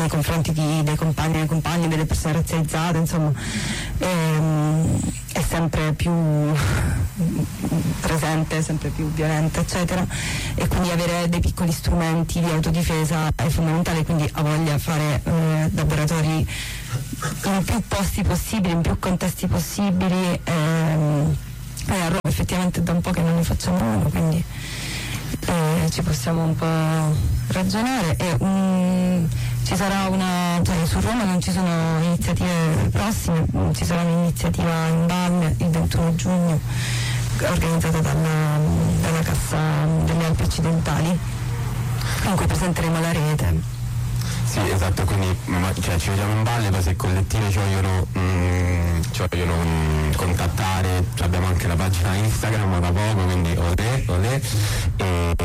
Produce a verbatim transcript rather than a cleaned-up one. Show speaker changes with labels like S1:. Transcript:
S1: nei confronti di, dei compagni, delle compagne, delle persone razzializzate, insomma, ehm, è sempre più presente, sempre più violenta, eccetera, e quindi avere dei piccoli strumenti di autodifesa è fondamentale, quindi ha voglia fare eh, laboratori in più posti possibili, in più contesti possibili. Ehm, eh, a Roma effettivamente da un po' che non ne facciamo uno, quindi eh, ci possiamo un po' ragionare. E um, ci sarà una, cioè su Roma non ci sono iniziative prossime, ci sarà un'iniziativa in Valle il ventuno giugno organizzata dalla, dalla Cassa delle Alpi Occidentali, in cui presenteremo la rete.
S2: Sì, esatto, quindi cioè, ci vediamo in Valle, poi se i collettivi ci vogliono, mm, ci vogliono mm, contattare, abbiamo anche la pagina Instagram da poco, quindi olè, olè, e